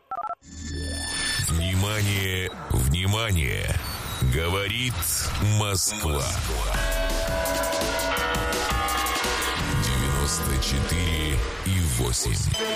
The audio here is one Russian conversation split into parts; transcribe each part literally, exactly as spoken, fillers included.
Внимание, внимание! Говорит Москва. девяносто четыре и восемь.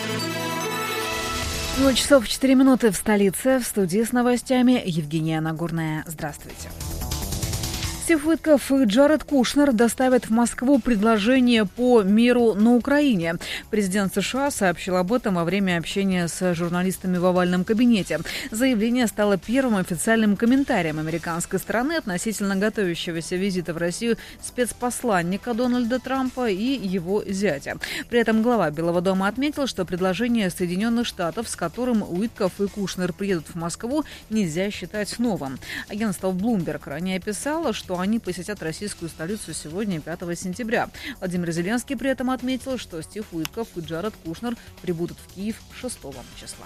ноль часов четыре минуты в столице. В студии с новостями Евгения Нагорная. Здравствуйте. Стив Уиткоф и Джаред Кушнер доставят в Москву предложение по миру на Украине. Президент США сообщил об этом во время общения с журналистами в овальном кабинете. Заявление стало первым официальным комментарием американской стороны относительно готовящегося визита в Россию спецпосланника Дональда Трампа и его зятя. При этом глава Белого дома отметил, что предложение Соединенных Штатов, с которым Уиткоф и Кушнер приедут в Москву, нельзя считать новым. Агентство Bloomberg ранее писало, что они посетят российскую столицу сегодня, пятого сентября. Владимир Зеленский при этом отметил, что Стив Уиткоф и Джаред Кушнер прибудут в Киев шестого числа.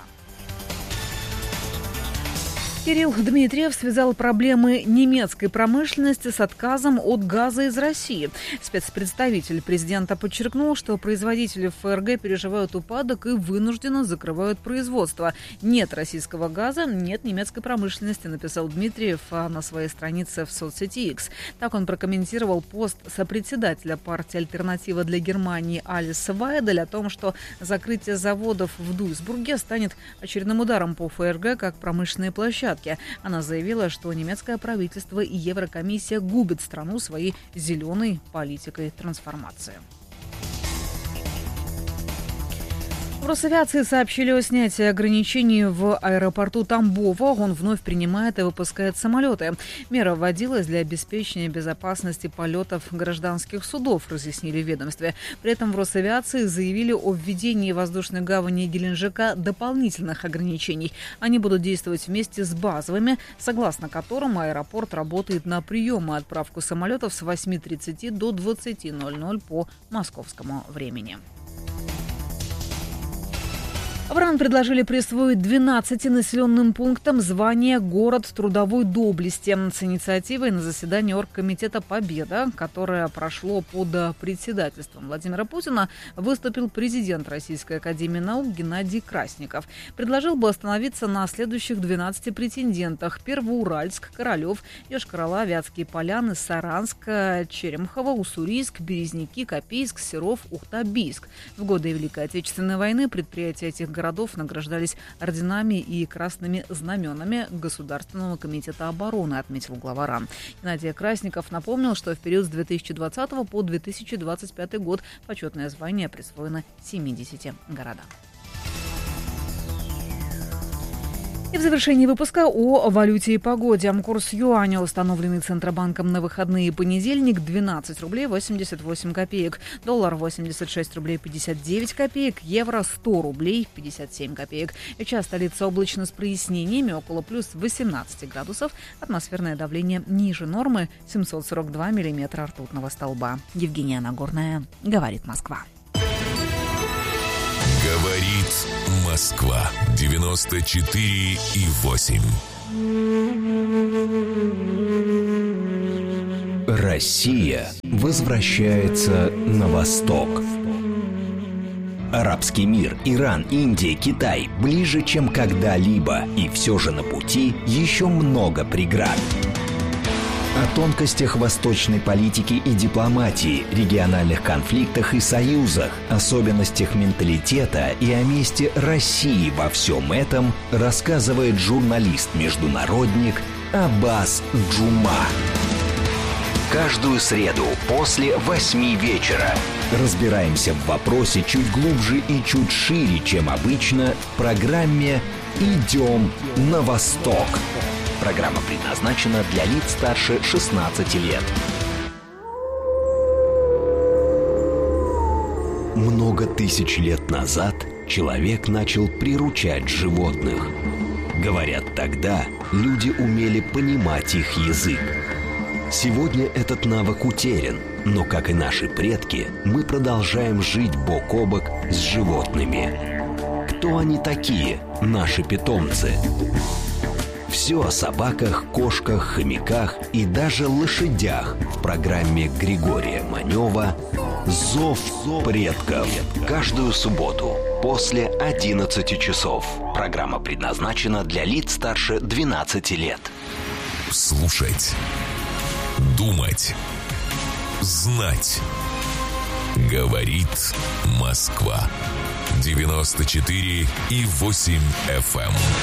Кирилл Дмитриев связал проблемы немецкой промышленности с отказом от газа из России. Спецпредставитель президента подчеркнул, что производители ФРГ переживают упадок и вынужденно закрывают производство. Нет российского газа, нет немецкой промышленности, написал Дмитриев на своей странице в соцсети X. Так он прокомментировал пост сопредседателя партии «Альтернатива для Германии» Алисы Вайдель о том, что закрытие заводов в Дуйсбурге станет очередным ударом по ФРГ как промышленной площадке. Она заявила, что немецкое правительство и Еврокомиссия губят страну своей зеленой политикой трансформации. В Росавиации сообщили о снятии ограничений в аэропорту Тамбова. Он вновь принимает и выпускает самолеты. Мера вводилась для обеспечения безопасности полетов гражданских судов, разъяснили в ведомстве. При этом в Росавиации заявили о введении воздушной гавани Геленджика дополнительных ограничений. Они будут действовать вместе с базовыми, согласно которым аэропорт работает на прием и отправку самолетов с восьми тридцати до двадцати ноль-ноль по московскому времени. В РАН предложили присвоить двенадцати населенным пунктам звание «Город трудовой доблести». С инициативой на заседании оргкомитета «Победа», которое прошло под председательством Владимира Путина, выступил президент Российской академии наук Геннадий Красников. Предложил бы остановиться на следующих двенадцати претендентах: Первоуральск, Королев, Йошкар-Ола, Вятские Поляны, Саранск, Черемхово, Уссурийск, Березники, Копейск, Серов, Ухта-Бийск. В годы Великой Отечественной войны предприятия этих городов награждались орденами и красными знаменами Государственного комитета обороны, отметил глава РАН. Геннадий Красников напомнил, что в период с две тысячи двадцатого по две тысячи двадцать пятый год почетное звание присвоено семидесяти городам. И в завершении выпуска о валюте и погоде. Курс юаня, установленный Центробанком на выходные и понедельник, двенадцать рублей восемьдесят восемь копеек. Доллар восемьдесят шесть рублей пятьдесят девять копеек. Евро сто рублей пятьдесят семь копеек. Сейчас столица облачно с прояснениями, около плюс восемнадцати градусов. Атмосферное давление ниже нормы, семьсот сорок два миллиметра ртутного столба. Евгения Нагорная. Говорит Москва. Говорит Москва. девяносто четыре и восемь. Россия возвращается на восток. Арабский мир, Иран, Индия, Китай ближе, чем когда-либо. И все же на пути еще много преград. О тонкостях восточной политики и дипломатии, региональных конфликтах и союзах, особенностях менталитета и о месте России во всем этом рассказывает журналист-международник Аббас Джума. Каждую среду после восьми вечера разбираемся в вопросе чуть глубже и чуть шире, чем обычно, в программе «Идем на восток». Программа предназначена для лиц старше шестнадцати лет. Много тысяч лет назад человек начал приручать животных. Говорят, тогда люди умели понимать их язык. Сегодня этот навык утерян, но, как и наши предки, мы продолжаем жить бок о бок с животными. Кто они такие, наши питомцы? Все о собаках, кошках, хомяках и даже лошадях в программе Григория Манева «Зов предков». Каждую субботу после одиннадцати часов. Программа предназначена для лиц старше двенадцати лет. Слушать, думать, знать. Говорит Москва. девяносто четыре и восемь эф эм.